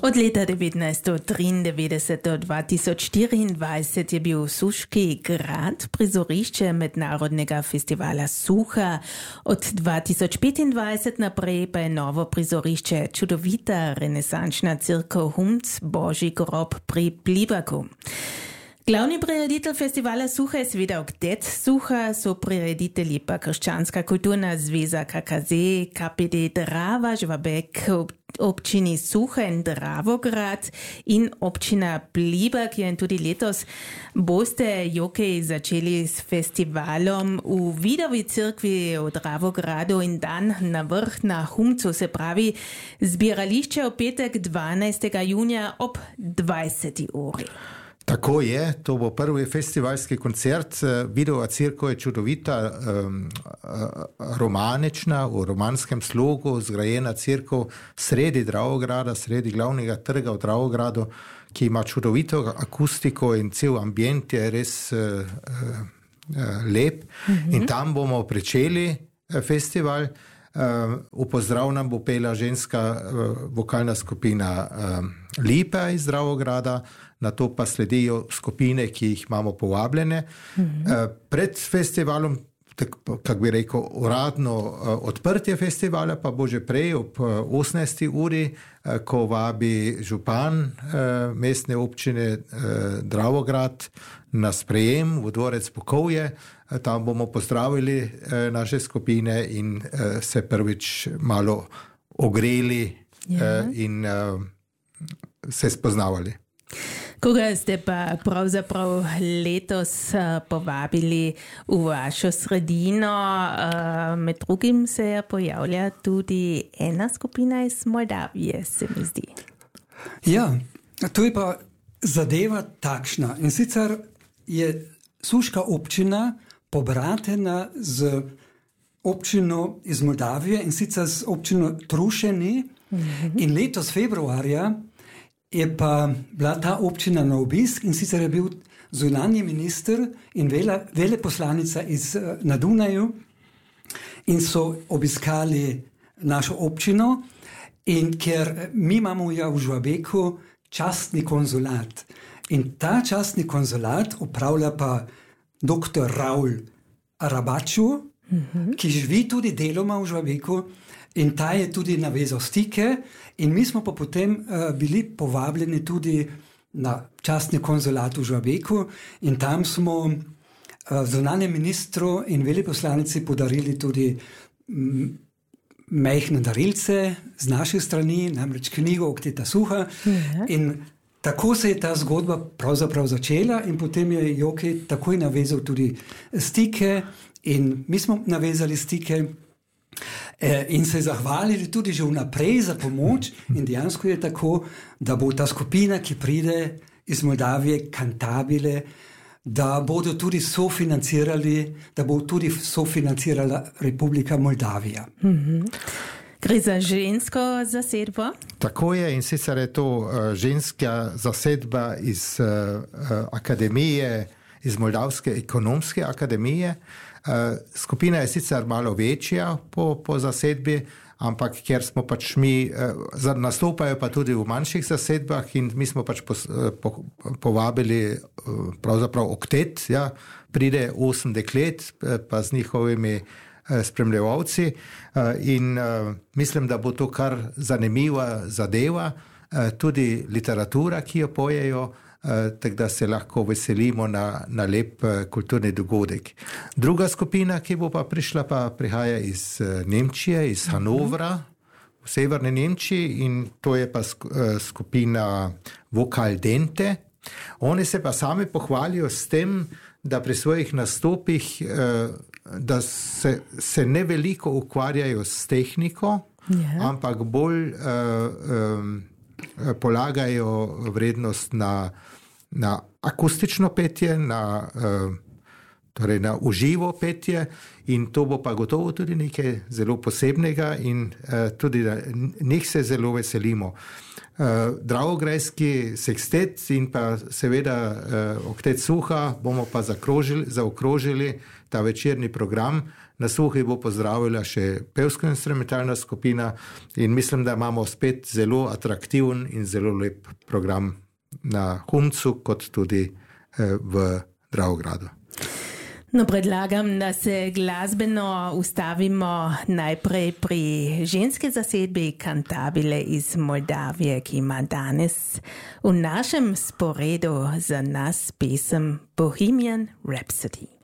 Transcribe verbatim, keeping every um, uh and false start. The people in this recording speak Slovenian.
Od leta devetnajststo triindevetdeset do dva tisoč štiriindvajset je bil Suški grad prizorišče mednarodnega festivala Suha. Od dva tisoč petindvajset naprej pa je novo prizorišče čudovita renesančna cirkev Humc Božji grob pri Plibaku. Glavni prireditelj festivala Suha je seveda Oktet Suha, so prireditelji pa Krščanska kulturna zveza K K Z, K P D Drava, Žvabek, občini Suha in Dravograd in občina Plibak. In tudi letos boste jokej začeli s festivalom v Vidovi cerkvi v Dravogradu in dan na vrh na Humcu, se pravi zbirališče v petek dvanajstega junija ob dvajseti uri. Tako je, to bo prvi festivalski koncert. Vidova cerkev je čudovita, um, romanična, v romanskem slogu, zgrajena cerkev sredi Dravograda, sredi glavnega trga v Dravogradu, ki ima čudovito akustiko in cel ambient je res uh, uh, lep. Mm-hmm. In tam bomo pričeli festival. Uh, v pozdrav nam bo pela ženska uh, vokalna skupina uh, Lipa iz Dravograda, na to pa sledijo skupine, ki jih imamo povabljene. Mm-hmm. Uh, pred festivalom, kako bi rekel, uradno uh, odprtje festivala pa bo že prej ob uh, osemnajsti uri, uh, ko vabi župan uh, mestne občine uh, Dravograd na sprejem v dvorec Bukovje. Tam bomo pozdravili eh, naše skupine in eh, se prvič malo ogreli eh, in eh, se spoznavali. Koga ste pa pravzaprav letos uh, povabili v vašo sredino? Uh, med drugim se pojavlja tudi ena skupina iz Moldavije, se mi zdi. Ja, to je pa zadeva takšna. In sicer je Suška občina pobratena z občino iz Moldavije in sicer z občino Trušeni. Mm-hmm. In letos februarja je pa bila ta občina na obisk in sicer je bil zunanji minister in vele, veleposlanica iz, na Dunaju in so obiskali našo občino. In ker mi imamo ja v Žvabeku častni konzulat in ta častni konzulat upravlja pa doktor Raul Arabaču, mm-hmm. ki živi tudi deloma v Žvabeku in ta je tudi navezal stike in mi smo pa potem uh, bili povabljeni tudi na častni konzulat v Žvabeku in tam smo uh, zunanjem ministru in veleposlanici podarili tudi m, majhne darilce z naše strani, namreč knjigo Okteta Suha. Mm-hmm. In tako se je ta zgodba pravzaprav začela in potem je Jokej takoj navezal tudi stike in mi smo navezali stike eh, in se zahvalili tudi že vnaprej za pomoč in dejansko je tako, da bo ta skupina, ki pride iz Moldavije, Kantabile, da bodo tudi sofinancirali, da bo tudi sofinancirala Republika Moldavija. Mm-hmm. Gre za žensko zasedbo? Tako je in sicer je to uh, ženska zasedba iz uh, uh, akademije, iz Moldavske ekonomske akademije. Uh, skupina je sicer malo večja po, po zasedbi, ampak ker smo pač mi, uh, nastopajo pa tudi v manjših zasedbah in mi smo pač po, po, povabili uh, pravzaprav oktet, ja, pride osem deklet pa z njihovimi spremljevalci in mislim, da bo to kar zanimiva zadeva, tudi literatura, ki jo pojejo, tako da se lahko veselimo na, na lep kulturni dogodek. Druga skupina, ki bo pa prišla, pa prihaja iz Nemčije, iz Hanovra, v severni Nemčiji in to je pa skupina Vokal Dente. Oni se pa sami pohvalijo s tem, da pri svojih nastopih da se, se ne veliko ukvarjajo s tehniko, yeah. ampak bolj uh, um, polagajo vrednost na, na akustično petje, na, uh, torej na uživo petje in to bo pa gotovo tudi nekaj zelo posebnega in uh, tudi da njih se zelo veselimo. Uh, Dravograjski sekstet in pa seveda uh, Oktet Suha bomo pa zaokrožili ta večerni program Na Suhi bo pozdravila še pevsko-instrumentalna skupina in mislim, da imamo spet zelo atraktiven in zelo lep program na Humcu, kot tudi eh, v Dravogradu. No, predlagam, da se glasbeno ustavimo najprej pri ženski zasedbi Cantabile iz Moldavije, ki ima danes v našem sporedu za nas pesem Bohemian Rhapsody.